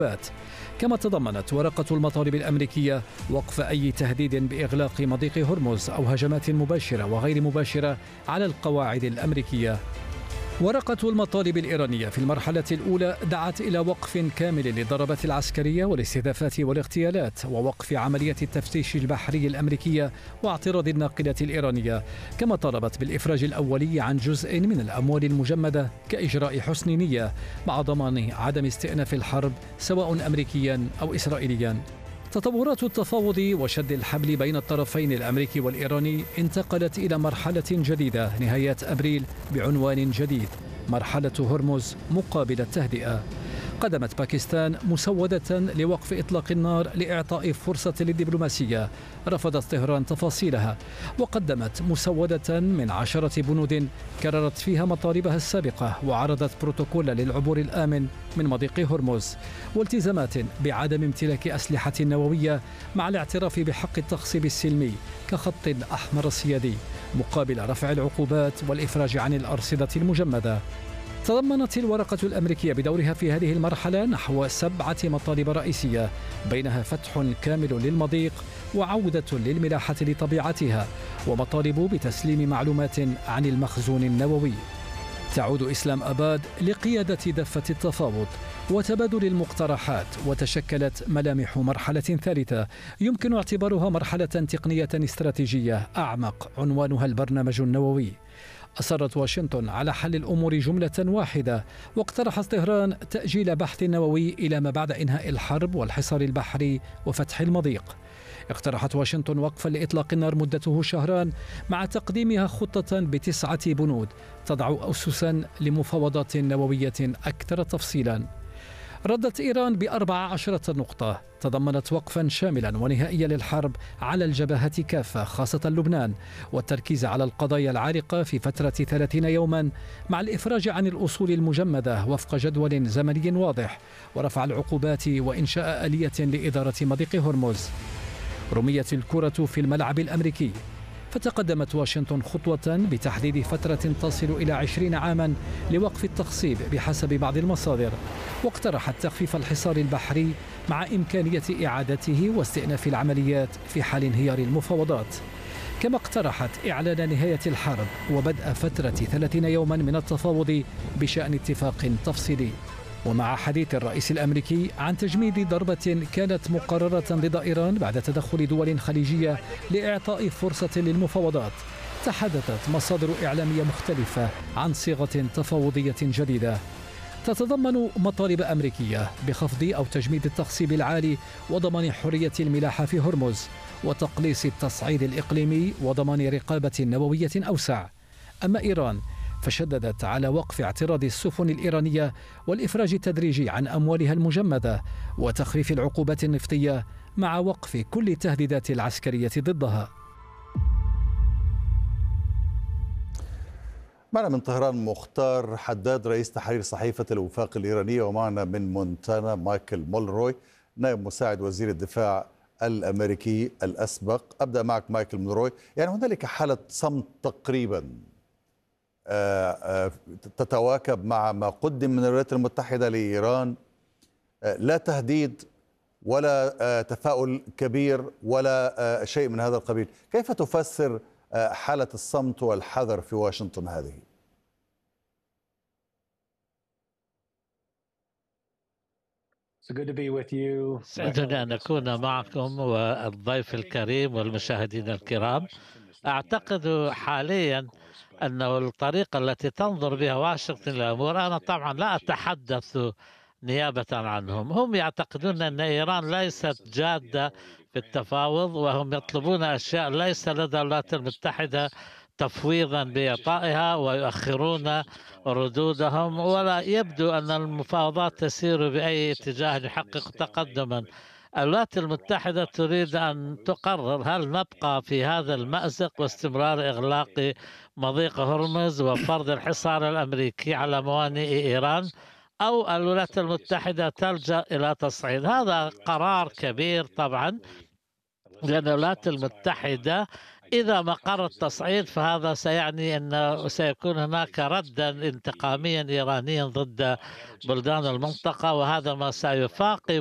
كما تضمنت ورقة المطالب الأمريكية وقف أي تهديد بإغلاق مضيق هرمز أو هجمات مباشرة وغير مباشرة على القواعد الأمريكية. ورقة المطالب الإيرانية في المرحلة الأولى دعت إلى وقف كامل للضربات العسكرية والاستهدافات والاغتيالات ووقف عملية التفتيش البحري الأمريكية واعتراض الناقلات الإيرانية، كما طلبت بالإفراج الأولي عن جزء من الأموال المجمدة كإجراء حسن نية مع ضمان عدم استئناف الحرب سواء أمريكيا أو إسرائيليا. تطورات التفاوض وشد الحبل بين الطرفين الأمريكي والإيراني انتقلت إلى مرحلة جديدة نهاية أبريل بعنوان جديد: مرحلة هرمز مقابل التهدئة. قدمت باكستان مسودة لوقف إطلاق النار لإعطاء فرصة للدبلوماسية، رفضت طهران تفاصيلها، وقدمت مسودة من 10 بنود كررت فيها مطالبها السابقة، وعرضت بروتوكول للعبور الآمن من مضيق هرمز والتزامات بعدم امتلاك أسلحة نووية مع الاعتراف بحق التخصيب السلمي كخط أحمر سيادي مقابل رفع العقوبات والإفراج عن الأرصدة المجمدة. تضمنت الورقة الأمريكية بدورها في هذه المرحلة نحو 7 مطالب رئيسية، بينها فتح كامل للمضيق وعودة للملاحة لطبيعتها ومطالب بتسليم معلومات عن المخزون النووي. تعود إسلام أباد لقيادة دفة التفاوض وتبادل المقترحات، وتشكلت ملامح مرحلة ثالثة يمكن اعتبارها مرحلة تقنية استراتيجية أعمق عنوانها البرنامج النووي. أصرت واشنطن على حل الأمور جملة واحدة، واقترحت طهران تأجيل بحث النووي إلى ما بعد إنهاء الحرب والحصار البحري وفتح المضيق. اقترحت واشنطن وقفا لإطلاق النار مدته شهران مع تقديمها خطة ب9 بنود تضع أسسا لمفاوضات نووية أكثر تفصيلا. ردت إيران ب14 نقطة تضمنت وقفا شاملا ونهائيا للحرب على الجبهات كافة خاصة لبنان، والتركيز على القضايا العالقة في فترة 30 يوما مع الإفراج عن الأصول المجمدة وفق جدول زمني واضح، ورفع العقوبات وإنشاء آلية لإدارة مضيق هرمز. رميت الكرة في الملعب الأمريكي، فتقدمت واشنطن خطوة بتحديد فترة تصل إلى 20 عاما لوقف التخصيب بحسب بعض المصادر، واقترحت تخفيف الحصار البحري مع إمكانية إعادته واستئناف العمليات في حال انهيار المفاوضات. كما اقترحت إعلان نهاية الحرب وبدء فترة 30 يوما من التفاوض بشأن اتفاق تفصيلي. ومع حديث الرئيس الأمريكي عن تجميد ضربة كانت مقررة ضد إيران بعد تدخل دول خليجية لإعطاء فرصة للمفاوضات، تحدثت مصادر إعلامية مختلفة عن صيغة تفاوضية جديدة تتضمن مطالب أمريكية بخفض أو تجميد التخصيب العالي وضمان حرية الملاحة في هرمز وتقليص التصعيد الإقليمي وضمان رقابة نووية أوسع. أما إيران فشددت على وقف اعتراض السفن الإيرانية والإفراج التدريجي عن أموالها المجمدة وتخفيف العقوبات النفطية مع وقف كل التهديدات العسكرية ضدها. معنا من طهران مختار حداد رئيس تحرير صحيفة الوفاق الإيرانية، ومعنا من مونتانا مايكل مولروي نائب مساعد وزير الدفاع الأمريكي الأسبق. أبدأ معك مايكل مولروي، يعني هنالك حالة صمت تقريبا تتواكب مع ما قدم من الولايات المتحدة لإيران، لا تهديد ولا تفاؤل كبير ولا شيء من هذا القبيل. كيف تفسر حالة الصمت والحذر في واشنطن هذه؟ سعدني أن أكون معكم والضيف الكريم والمشاهدين الكرام. أعتقد حاليا أن الطريقة التي تنظر بها واشنطن للأمور، أنا طبعا لا أتحدث نيابة عنهم، هم يعتقدون أن إيران ليست جادة في التفاوض، وهم يطلبون أشياء ليس لدى الولايات المتحدة تفويضا بإعطائها ويؤخرون ردودهم، ولا يبدو أن المفاوضات تسير بأي اتجاه يحقق تقدما. الولايات المتحدة تريد أن تقرر هل نبقى في هذا المأزق واستمرار إغلاق مضيق هرمز وفرض الحصار الأمريكي على موانئ إيران، أو الولايات المتحدة تلجأ إلى تصعيد. هذا قرار كبير طبعا، لأن الولايات المتحدة إذا ما قر التصعيد فهذا سيعني أن سيكون هناك ردا انتقاميا إيرانيا ضد بلدان المنطقة، وهذا ما سيفاقم